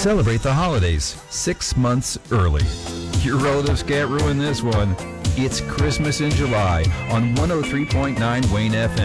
Celebrate the holidays 6 months early. Your relatives can't ruin this one. It's Christmas in July on 103.9 Wayne FM.